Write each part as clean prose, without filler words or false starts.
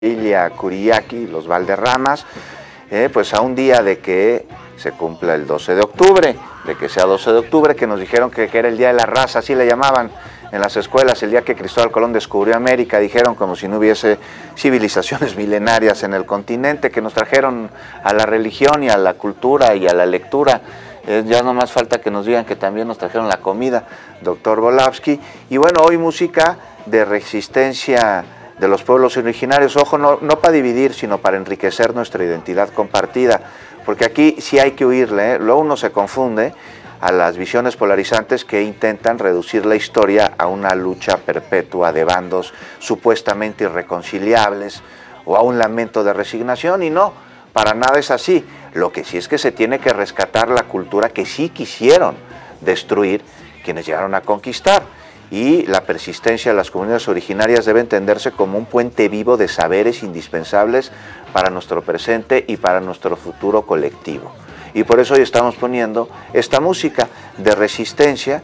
familia Kuriaki, los Valderramas, pues a un día de que se cumpla el 12 de octubre, de que sea 12 de octubre, que nos dijeron que era el Día de la Raza, así le llamaban en las escuelas, el día que Cristóbal Colón descubrió América, dijeron como si no hubiese civilizaciones milenarias en el continente, que nos trajeron a la religión y a la cultura y a la lectura. Ya no más falta que nos digan que también nos trajeron la comida, doctor Volavsky. Y bueno, hoy música de resistencia de los pueblos originarios, ojo, no para dividir, sino para enriquecer nuestra identidad compartida, porque aquí sí hay que huirle, luego uno se confunde a las visiones polarizantes que intentan reducir la historia a una lucha perpetua de bandos supuestamente irreconciliables o a un lamento de resignación, y no, para nada es así. Lo que sí es que se tiene que rescatar la cultura que sí quisieron destruir quienes llegaron a conquistar. Y la persistencia de las comunidades originarias debe entenderse como un puente vivo de saberes indispensables para nuestro presente y para nuestro futuro colectivo. Y por eso hoy estamos poniendo esta música de resistencia,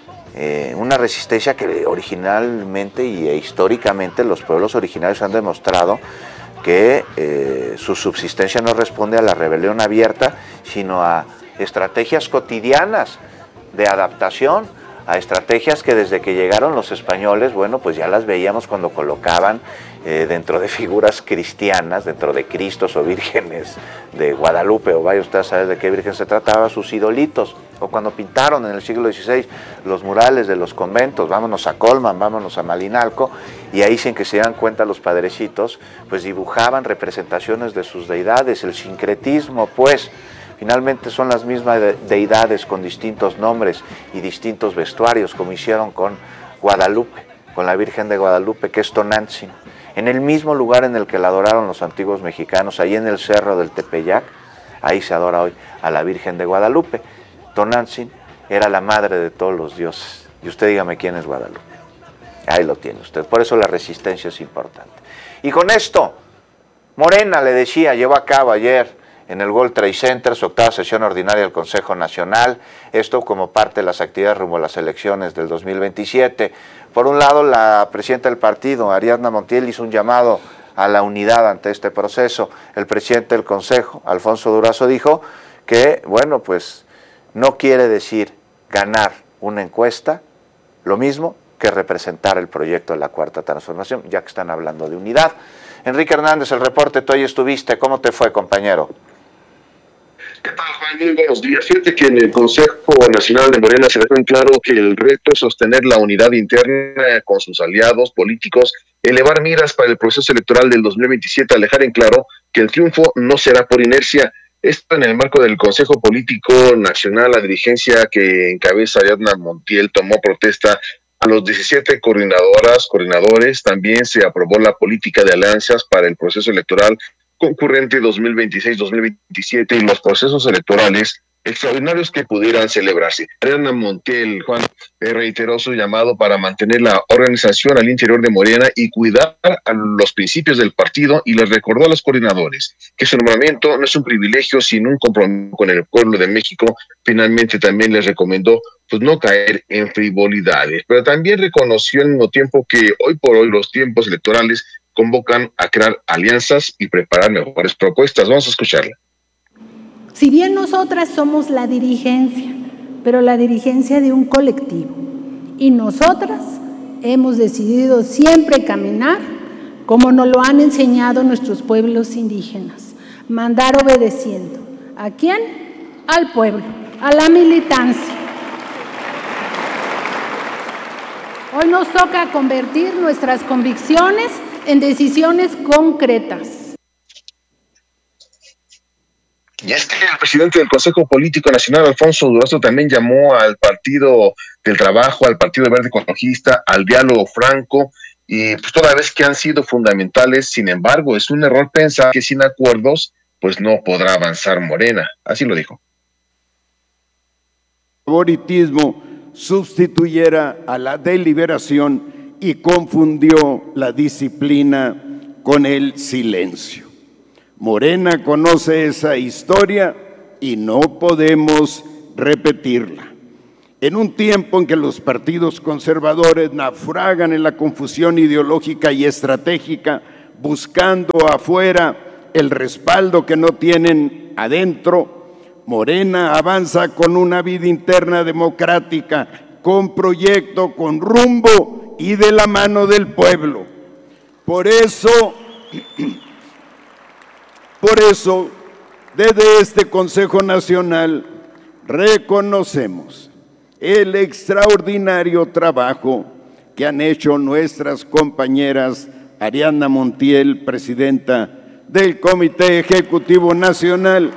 una resistencia que originalmente e históricamente los pueblos originarios han demostrado que su subsistencia no responde a la rebelión abierta, sino a estrategias cotidianas de adaptación, a estrategias que desde que llegaron los españoles, bueno, pues ya las veíamos cuando colocaban dentro de figuras cristianas, dentro de Cristos o vírgenes de Guadalupe, o vaya usted a saber de qué virgen se trataba, sus idolitos, o cuando pintaron en el siglo XVI los murales de los conventos, vámonos a Colman, vámonos a Malinalco, y ahí sin que se dan cuenta los padrecitos, pues dibujaban representaciones de sus deidades, el sincretismo, pues, finalmente son las mismas deidades con distintos nombres y distintos vestuarios, como hicieron con Guadalupe, con la Virgen de Guadalupe, que es Tonantzin. En el mismo lugar en el que la adoraron los antiguos mexicanos, ahí en el cerro del Tepeyac, ahí se adora hoy a la Virgen de Guadalupe. Tonantzin era la madre de todos los dioses. Y usted dígame quién es Guadalupe. Ahí lo tiene usted. Por eso la resistencia es importante. Y con esto, Morena, le decía, llevó a cabo ayer en el World Trade Center, su octava sesión ordinaria del Consejo Nacional, esto como parte de las actividades rumbo a las elecciones del 2027. Por un lado, la presidenta del partido, Ariadna Montiel, hizo un llamado a la unidad ante este proceso. El presidente del Consejo, Alfonso Durazo, dijo que, bueno, pues no quiere decir ganar una encuesta, lo mismo que representar el proyecto de la Cuarta Transformación, ya que están hablando de unidad. Enrique Hernández, el reporte, tú ahí estuviste, ¿cómo te fue, compañero? ¿Qué tal, Juan? Muy buenos días. Fíjate que en el Consejo Nacional de Morena se dejó en claro que el reto es sostener la unidad interna con sus aliados políticos, elevar miras para el proceso electoral del 2027, al dejar en claro que el triunfo no será por inercia. Esto en el marco del Consejo Político Nacional, la dirigencia que encabeza Ariadna Montiel tomó protesta a los 17 coordinadores. También se aprobó la política de alianzas para el proceso electoral concurrente 2026-2027 y los procesos electorales extraordinarios que pudieran celebrarse. Ariadna Montiel, Juan, reiteró su llamado para mantener la organización al interior de Morena y cuidar a los principios del partido, y les recordó a los coordinadores que su nombramiento no es un privilegio, sino un compromiso con el pueblo de México. Finalmente también les recomendó pues no caer en frivolidades, pero también reconoció al mismo tiempo que hoy por hoy los tiempos electorales convocan a crear alianzas y preparar mejores propuestas. Vamos a escucharla. Si bien nosotras somos la dirigencia, pero la dirigencia de un colectivo, y nosotras hemos decidido siempre caminar como nos lo han enseñado nuestros pueblos indígenas, mandar obedeciendo. ¿A quién? Al pueblo, a la militancia. Hoy nos toca convertir nuestras convicciones en decisiones concretas. Y es que el presidente del Consejo Político Nacional, Alfonso Durazo, también llamó al Partido del Trabajo, al Partido Verde Ecologista, al diálogo franco, y pues toda vez que han sido fundamentales. Sin embargo, es un error pensar que sin acuerdos pues no podrá avanzar Morena. Así lo dijo. El favoritismo sustituyera a la deliberación y confundió la disciplina con el silencio. Morena conoce esa historia y no podemos repetirla. En un tiempo en que los partidos conservadores naufragan en la confusión ideológica y estratégica buscando afuera el respaldo que no tienen adentro. Morena avanza con una vida interna democrática, con proyecto, con rumbo y de la mano del pueblo. Por eso, desde este Consejo Nacional reconocemos el extraordinario trabajo que han hecho nuestras compañeras Ariadna Montiel, presidenta del Comité Ejecutivo Nacional.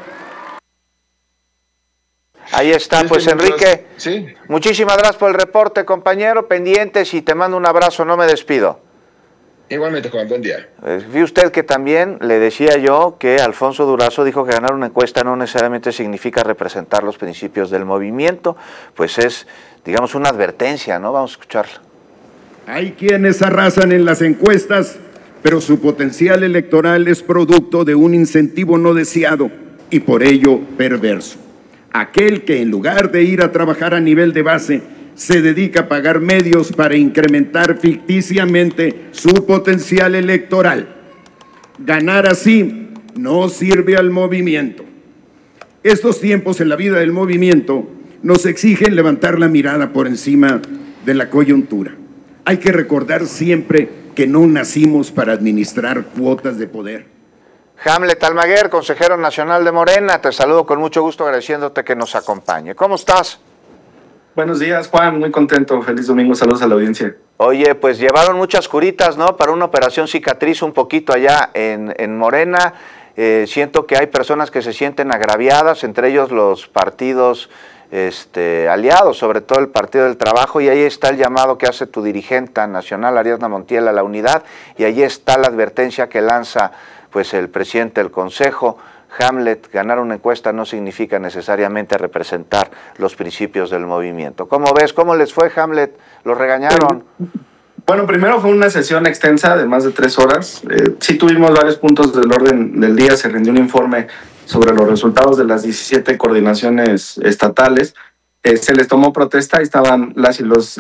Ahí está, pues Enrique, sí. Muchísimas gracias por el reporte, compañero, pendientes, y te mando un abrazo, no me despido. Igualmente, Juan, buen día. Vi usted que también le decía yo que Alfonso Durazo dijo que ganar una encuesta no necesariamente significa representar los principios del movimiento, pues es, digamos, una advertencia, ¿no? Vamos a escucharla. Hay quienes arrasan en las encuestas, pero su potencial electoral es producto de un incentivo no deseado y por ello perverso. Aquel que en lugar de ir a trabajar a nivel de base, se dedica a pagar medios para incrementar ficticiamente su potencial electoral. Ganar así no sirve al movimiento. Estos tiempos en la vida del movimiento nos exigen levantar la mirada por encima de la coyuntura. Hay que recordar siempre que no nacimos para administrar cuotas de poder. Hamlet Almaguer, consejero nacional de Morena, te saludo con mucho gusto agradeciéndote que nos acompañe. ¿Cómo estás? Buenos días, Juan, muy contento, feliz domingo, saludos a la audiencia. Oye, pues llevaron muchas curitas, ¿no? Para una operación cicatriz un poquito allá en Morena. Siento que hay personas que se sienten agraviadas, entre ellos los partidos aliados, sobre todo el Partido del Trabajo, y ahí está el llamado que hace tu dirigente nacional, Ariadna Montiel, a la unidad, y ahí está la advertencia que lanza pues el presidente del Consejo. Hamlet, ganar una encuesta no significa necesariamente representar los principios del movimiento. ¿Cómo ves? ¿Cómo les fue, Hamlet? ¿Los regañaron? Bueno, primero fue una sesión extensa de más de 3 horas. Sí tuvimos varios puntos del orden del día. Se rindió un informe sobre los resultados de las 17 coordinaciones estatales. Se les tomó protesta y estaban las y los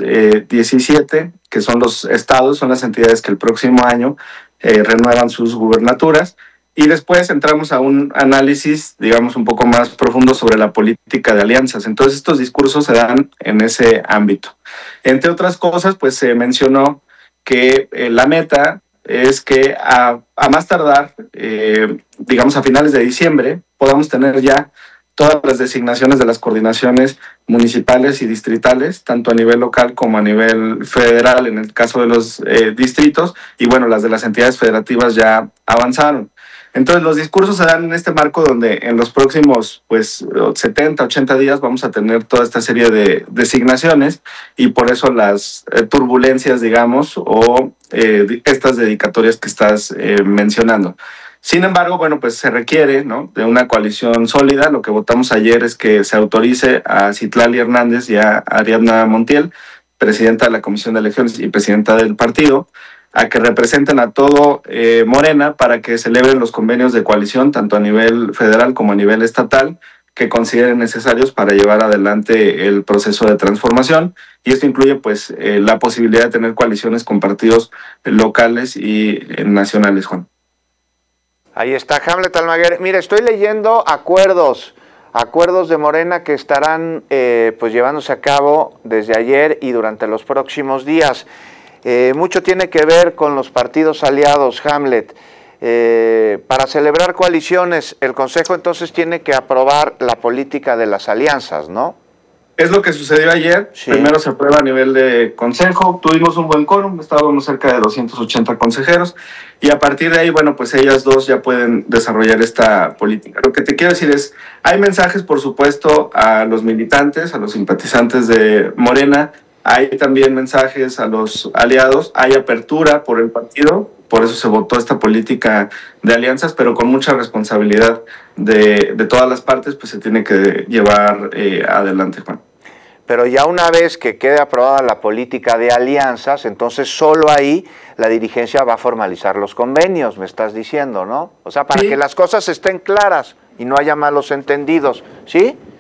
17, que son los estados, son las entidades que el próximo año renuevan sus gubernaturas. Y después entramos a un análisis, digamos, un poco más profundo sobre la política de alianzas. Entonces, estos discursos se dan en ese ámbito. Entre otras cosas, pues se mencionó que la meta es que a más tardar, digamos, a finales de diciembre, podamos tener ya todas las designaciones de las coordinaciones municipales y distritales, tanto a nivel local como a nivel federal, en el caso de los distritos, y bueno, las de las entidades federativas ya avanzaron. Entonces, los discursos se dan en este marco donde en los próximos 70, 80 días vamos a tener toda esta serie de designaciones, y por eso las turbulencias, digamos, o estas dedicatorias que estás mencionando. Sin embargo, bueno, pues se requiere, ¿no?, de una coalición sólida. Lo que votamos ayer es que se autorice a Citlali Hernández y a Ariadna Montiel, presidenta de la Comisión de Elecciones y presidenta del partido, a que representen a todo Morena para que celebren los convenios de coalición, tanto a nivel federal como a nivel estatal, que consideren necesarios para llevar adelante el proceso de transformación. Y esto incluye pues la posibilidad de tener coaliciones con partidos locales y nacionales, Juan. Ahí está Hamlet Almaguer. Mire, estoy leyendo acuerdos de Morena que estarán pues llevándose a cabo desde ayer y durante los próximos días. Mucho tiene que ver con los partidos aliados, Hamlet. Para celebrar coaliciones, el Consejo entonces tiene que aprobar la política de las alianzas, ¿no? Es lo que sucedió ayer. Sí. Primero se aprueba a nivel de Consejo, tuvimos un buen quórum, estábamos cerca de 280 consejeros, y a partir de ahí, bueno, pues ellas dos ya pueden desarrollar esta política. Lo que te quiero decir es, hay mensajes, por supuesto, a los militantes, a los simpatizantes de Morena, hay también mensajes a los aliados, hay apertura por el partido, por eso se votó esta política de alianzas, pero con mucha responsabilidad de todas las partes, pues se tiene que llevar adelante, Juan. Pero ya una vez que quede aprobada la política de alianzas, entonces solo ahí la dirigencia va a formalizar los convenios, me estás diciendo, ¿no? O sea, para que las cosas estén claras y no haya malos entendidos, ¿sí?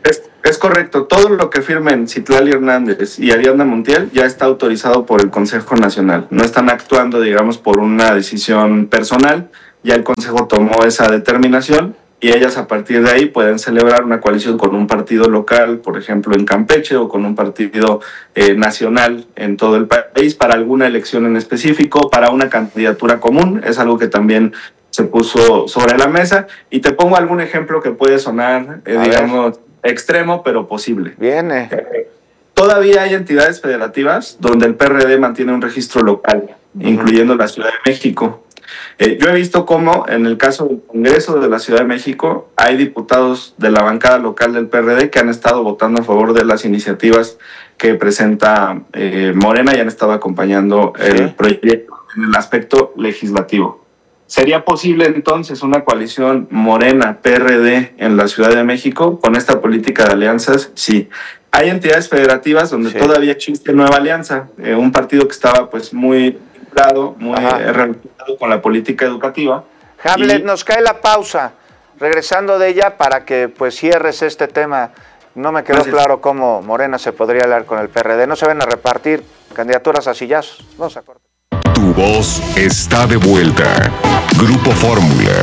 Es correcto, todo lo que firmen Citlali Hernández y Ariadna Montiel ya está autorizado por el Consejo Nacional. No están actuando, digamos, por una decisión personal, ya el Consejo tomó esa determinación y ellas a partir de ahí pueden celebrar una coalición con un partido local, por ejemplo en Campeche, o con un partido nacional en todo el país para alguna elección en específico, para una candidatura común. Es algo que también se puso sobre la mesa. Y te pongo algún ejemplo que puede sonar, digamos, extremo, pero posible. Viene. Todavía hay entidades federativas donde el PRD mantiene un registro local, incluyendo la Ciudad de México. Yo he visto cómo en el caso del Congreso de la Ciudad de México hay diputados de la bancada local del PRD que han estado votando a favor de las iniciativas que presenta Morena y han estado acompañando el proyecto en el aspecto legislativo. ¿Sería posible entonces una coalición Morena-PRD en la Ciudad de México con esta política de alianzas? Sí. Hay entidades federativas donde todavía existe Nueva Alianza, un partido que estaba pues muy vinculado, muy relacionado con la política educativa. Hamlet, nos cae la pausa, regresando de ella para que pues cierres este tema. No me quedó claro cómo Morena se podría aliar con el PRD. No se ven a repartir candidaturas a sillazos. Vamos a cortar. Tu voz está de vuelta. Grupo Fórmula.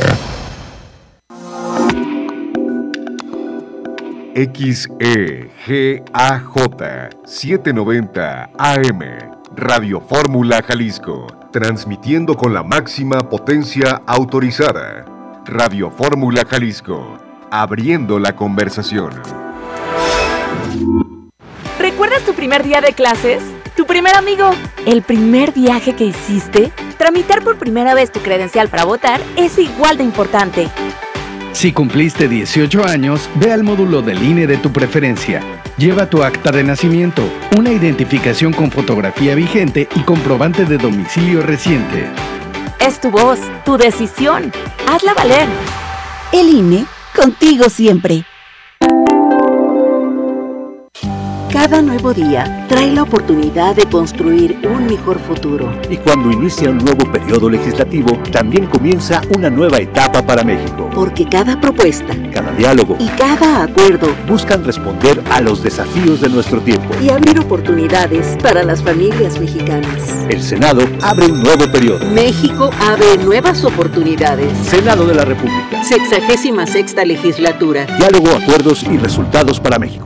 XEGAJ 790 AM. Radio Fórmula Jalisco. Transmitiendo con la máxima potencia autorizada. Radio Fórmula Jalisco. Abriendo la conversación. ¿Recuerdas tu primer día de clases? ¿Tu primer amigo? ¿El primer viaje que hiciste? Tramitar por primera vez tu credencial para votar es igual de importante. Si cumpliste 18 años, ve al módulo del INE de tu preferencia. Lleva tu acta de nacimiento, una identificación con fotografía vigente y comprobante de domicilio reciente. Es tu voz, tu decisión. Hazla valer. El INE, contigo siempre. Cada nuevo día trae la oportunidad de construir un mejor futuro. Y cuando inicia un nuevo periodo legislativo, también comienza una nueva etapa para México. Porque cada propuesta, cada diálogo y cada acuerdo buscan responder a los desafíos de nuestro tiempo y abrir oportunidades para las familias mexicanas. El Senado abre un nuevo periodo. México abre nuevas oportunidades. Senado de la República. 66ª legislatura. Diálogo, acuerdos y resultados para México.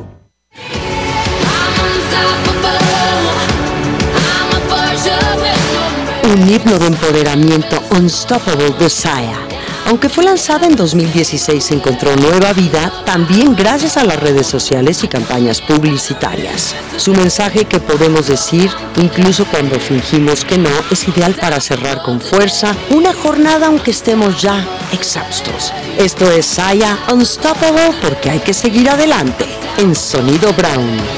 Un himno de empoderamiento, Unstoppable de Saya. Aunque fue lanzada en 2016, encontró nueva vida también gracias a las redes sociales y campañas publicitarias. Su mensaje, que podemos decir, incluso cuando fingimos que no, es ideal para cerrar con fuerza una jornada aunque estemos ya exhaustos. Esto es Saya Unstoppable, porque hay que seguir adelante en Sonido Brown.